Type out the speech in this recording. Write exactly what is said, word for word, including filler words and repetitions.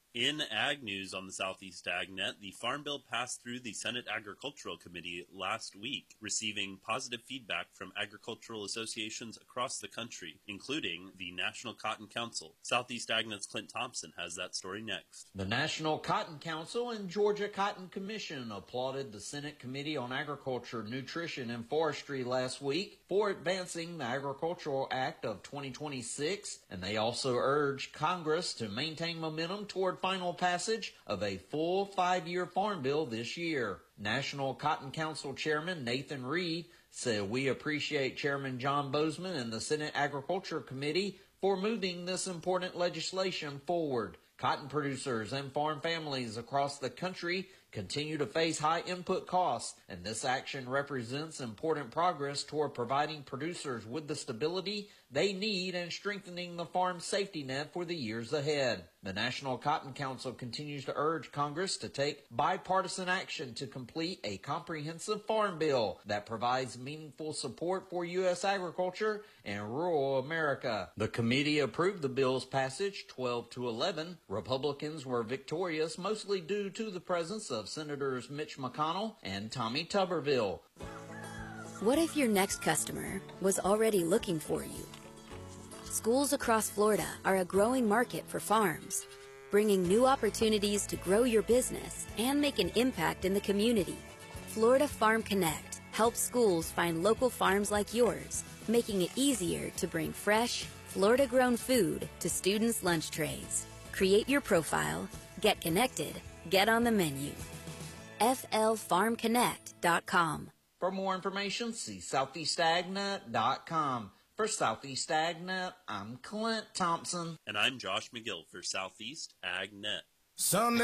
In Ag News on the Southeast AgNet, the Farm Bill passed through the Senate Agricultural Committee last week, receiving positive feedback from agricultural associations across the country, including the National Cotton Council. Southeast AgNet's Clint Thompson has that story next. The National Cotton Council and Georgia Cotton Commission applauded the Senate Committee on Agriculture, Nutrition, and Forestry last week for advancing the Agricultural Act of twenty twenty-six, and they also urged Congress to maintain momentum toward final passage of a full five-year farm bill this year. National Cotton Council Chairman Nathan Reed said, "We appreciate Chairman John Bozeman and the Senate Agriculture Committee for moving this important legislation forward. Cotton producers and farm families across the country continue to face high input costs, and this action represents important progress toward providing producers with the stability they need and strengthening the farm safety net for the years ahead." The National Cotton Council continues to urge Congress to take bipartisan action to complete a comprehensive farm bill that provides meaningful support for U S agriculture and rural America. The committee approved the bill's passage twelve to eleven. Republicans were victorious, mostly due to the presence of Senators Mitch McConnell and Tommy Tuberville. What if your next customer was already looking for you? Schools across Florida are a growing market for farms, bringing new opportunities to grow your business and make an impact in the community. Florida Farm Connect helps schools find local farms like yours, making it easier to bring fresh, Florida-grown food to students' lunch trays. Create your profile, get connected, get on the menu. F L farm connect dot com. For more information, see southeast agnet dot com. For Southeast AgNet, I'm Clint Thompson. And I'm Josh McGill for Southeast AgNet. Sunday.